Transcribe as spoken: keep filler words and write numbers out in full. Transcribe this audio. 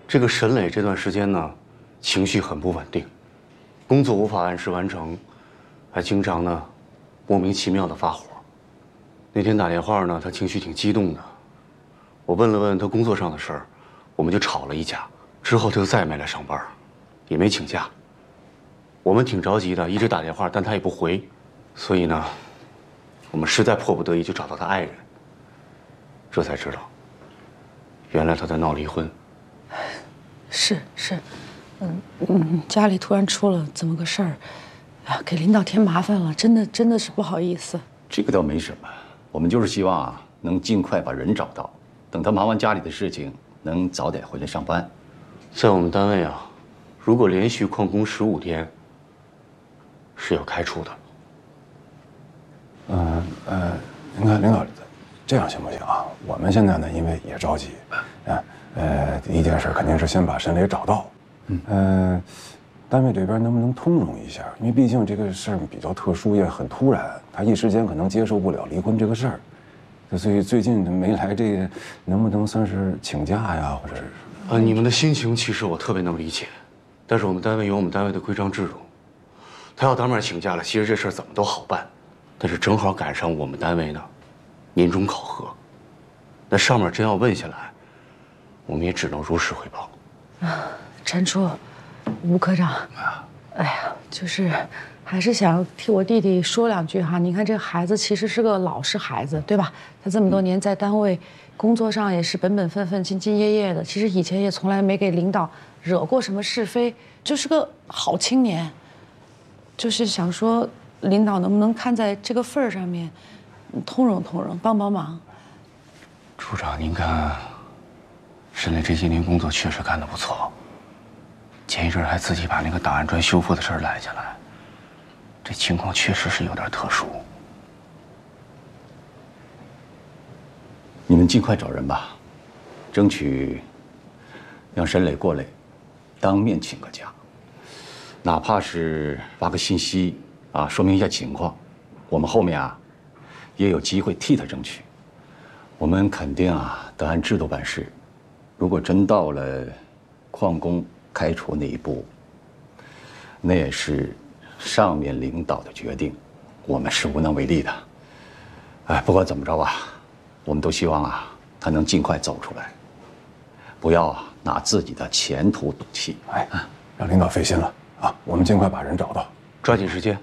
这个沈磊这段时间呢，情绪很不稳定，工作无法按时完成，还经常呢莫名其妙的发火。那天打电话呢，他情绪挺激动的。我问了问他工作上的事儿，我们就吵了一架。之后他就再也没来上班，也没请假。我们挺着急的，一直打电话，但他也不回。所以呢，我们实在迫不得已就找到他爱人。这才知道，原来他在闹离婚。 是是，嗯嗯，家里突然出了这么个事儿，哎呀，给领导添麻烦了，真的真的是不好意思。 这个倒没什么，我们就是希望啊，能尽快把人找到，等他忙完家里的事情，能早点回来上班。 在我们单位啊，如果连续旷工十五天，是要开除的。 嗯呃，您看领导，这样行不行啊？我们现在呢，因为也着急，啊，呃，第一件事肯定是先把沈磊找到。嗯，呃，单位这边能不能通融一下？因为毕竟这个事儿比较特殊，也很突然，他一时间可能接受不了离婚这个事儿。所以最近没来，这个能不能算是请假呀，或者是？ 啊，你们的心情其实我特别能理解，但是我们单位有我们单位的规章制度，他要当面请假了，其实这事儿怎么都好办，但是正好赶上我们单位呢年终考核，那上面真要问下来，我们也只能如实汇报。 啊，陈处，吴科长，哎呀，就是还是想替我弟弟说两句哈。你看这个孩子其实是个老实孩子，对吧？他这么多年在单位工作上也是本本分分、兢兢业业的，其实以前也从来没给领导惹过什么是非，就是个好青年。就是想说，领导能不能看在这个份儿上面，通融通融，帮帮忙。 处长，您看，沈磊这些年工作确实干得不错，前一阵还自己把那个档案砖修复的事儿揽下来，这情况确实是有点特殊。 你们尽快找人吧，争取让沈磊过来，当面请个假，哪怕是发个信息啊，说明一下情况，我们后面啊也有机会替他争取。我们肯定啊得按制度办事，如果真到了旷工开除那一步，那也是上面领导的决定，我们是无能为力的。哎，不管怎么着吧，我们都希望啊他能尽快走出来，不要啊拿自己的前途赌气。 哎，让领导费心了啊！我们尽快把人找到， 抓紧时间。